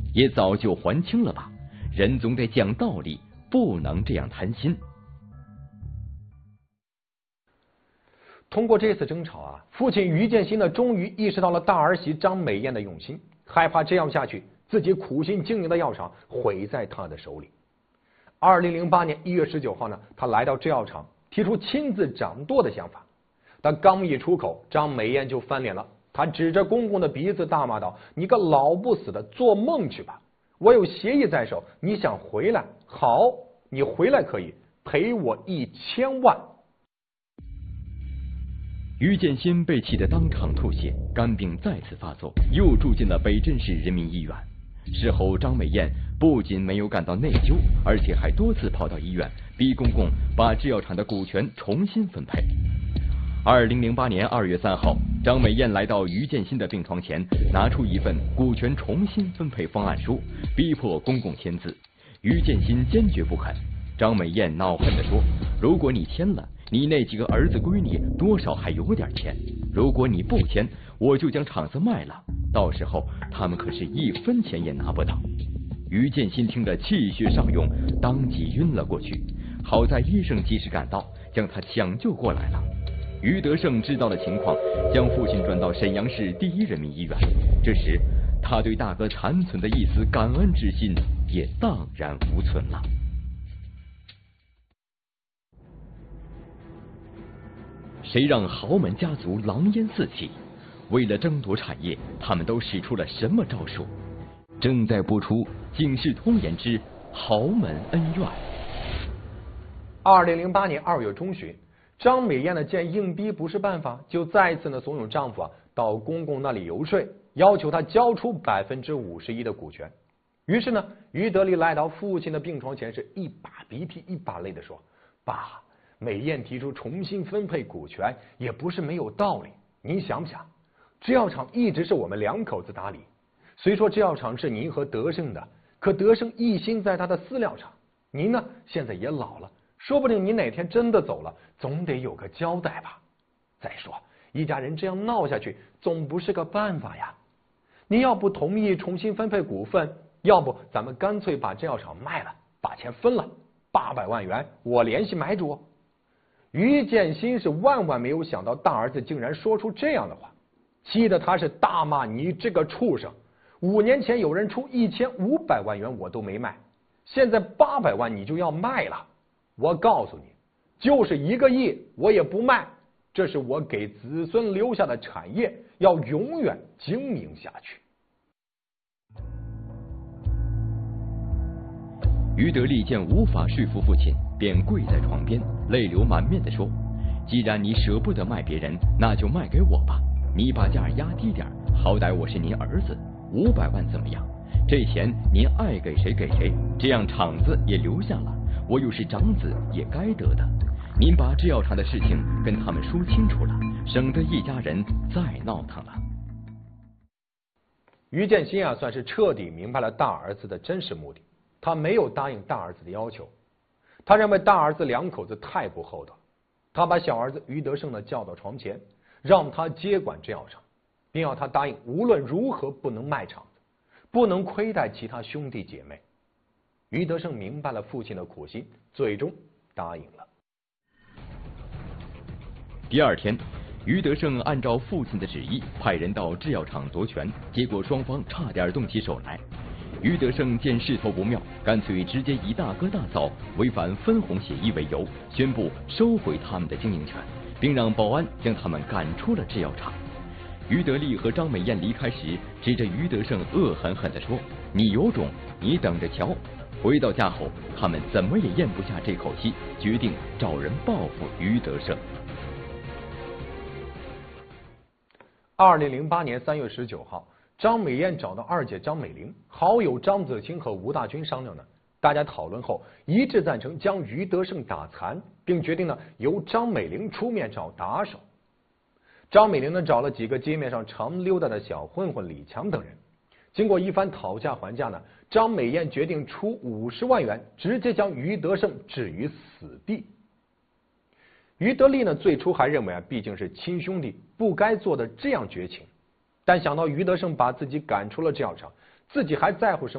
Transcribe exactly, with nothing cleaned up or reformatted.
也早就还清了吧。人总得讲道理，不能这样贪心。 通过这次争吵啊，父亲于建新呢，终于意识到了大儿媳张美燕的用心，害怕这样下去，自己苦心经营的药厂毁在他的手里。二零零八年一月十九号呢，他来到制药厂，提出亲自掌舵的想法。但刚一出口，张美燕就翻脸了，他指着公公的鼻子大骂道：“你个老不死的，做梦去吧！我有协议在手，你想回来？好，你回来可以赔我一千万。” 于建新被气得当场吐血，肝病再次发作，又住进了北镇市人民医院。事后，张美燕不仅没有感到内疚，而且还多次跑到医院逼公公把制药厂的股权重新分配。二零零八年二月三号，张美燕来到于建新的病床前，拿出一份股权重新分配方案书，逼迫公公签字。于建新坚决不肯。张美燕恼恨地说：“如果你签了，你那几个儿子闺女多少还有点钱；如果你不签，我就将厂子卖了，到时候他们可是一分钱也拿不到。”于建新听得气血上涌，当即晕了过去。好在医生及时赶到，将他抢救过来了。于德胜知道了情况，将父亲转到沈阳市第一人民医院。这时，他对大哥残存的一丝感恩之心也荡然无存了。谁让豪门家族狼烟四起？为了争夺产业，他们都使出了什么招数？正在播出《警世通言之豪门恩怨》。 二零零八年二月中旬，张美燕呢见硬逼不是办法，就再次呢怂恿丈夫啊到公公那里游说，要求他交出百分之五十一的股权。于是呢，于德利来到父亲的病床前，是一把鼻涕一把泪的说：“爸，美燕提出重新分配股权也不是没有道理。您想不想，制药厂一直是我们两口子打理。虽说制药厂是您和德胜的，可德胜一心在他的饲料厂。您呢，现在也老了，说不定你哪天真的走了，总得有个交代吧。再说，一家人这样闹下去，总不是个办法呀。您要不同意重新分配股份，要不咱们干脆把制药厂卖了，把钱分了，八百万元我联系买主。”于建新是万万没有想到大儿子竟然说出这样的话，气得他是大骂：“你这个畜生！五年前有人出一千五百万元我都没卖，现在八百万你就要卖了？我告诉你，就是一个亿我也不卖，这是我给子孙留下的产业，要永远经营下去。” 于德利见无法说服父亲，便跪在床边，泪流满面地说：“既然你舍不得卖别人，那就卖给我吧。你把价压低点，好歹我是您儿子，五百万怎么样？这钱您爱给谁给谁，这样厂子也留下了，我又是长子，也该得的。您把制药厂的事情跟他们说清楚了，省得一家人再闹腾了。” 于建新啊，算是彻底明白了大儿子的真实目的。他没有答应大儿子的要求，他认为大儿子两口子太不厚道。他把小儿子于德胜呢叫到床前，让他接管制药厂，并要他答应无论如何不能卖厂子，不能亏待其他兄弟姐妹。于德胜明白了父亲的苦心，最终答应了。 第二天，于德胜按照父亲的旨意派人到制药厂夺权，结果双方差点动起手来。于德胜见势头不妙，干脆直接以大哥大嫂违反分红协议为由，宣布收回他们的经营权，并让保安将他们赶出了制药厂。于德利和张美燕离开时，指着于德胜恶狠狠地说：“你有种，你等着瞧！”回到家后，他们怎么也咽不下这口气，决定找人报复于德胜。 二零零八年三月十九号，张美燕找到二姐张美玲、好友张子清和吴大军商量呢，大家讨论后一致赞成将于德胜打残，并决定呢由张美玲出面找打手。张美玲呢找了几个街面上常溜达的小混混李强等人，经过一番讨价还价呢，张美燕决定出五十万元，直接将于德胜置于死地。于德利呢最初还认为啊，毕竟是亲兄弟，不该做的这样绝情。但想到于德胜把自己赶出了制药厂，自己还在乎什么？